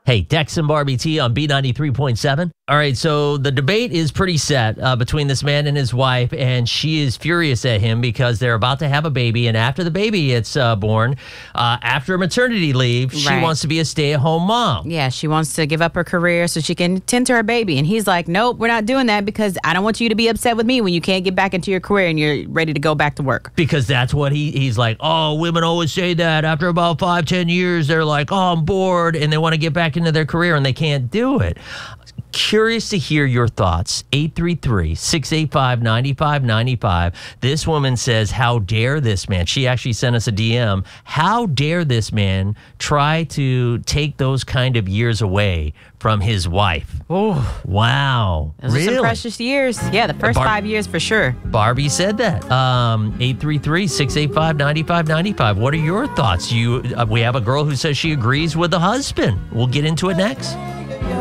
Hey, Dex and Barbie T on B93.7. All right, so the debate is pretty set between this man and his wife, and she is furious at him because they're about to have a baby, and after the baby gets born, after maternity leave, she wants to be a stay-at-home mom. Yeah, she wants to give up her career so she can tend to her baby, and he's like, nope, we're not doing that because I don't want you to be upset with me when you can't get back into your career and you're ready to go back to work. Because that's what he's like, oh, women always say that. After about 5-10 years, they're like, oh, I'm bored, and they want to get back into their career, and they can't do it. Curious to hear your thoughts. 833-685-9595. This woman says, how dare this man? She actually sent us a DM. How dare this man try to take those kind of years away from his wife? Oh, wow. Those are some precious years. Yeah, the first 5 years for sure. Barbie said that. 833-685-9595. What are your thoughts? We have a girl who says she agrees with the husband. We'll get into it next.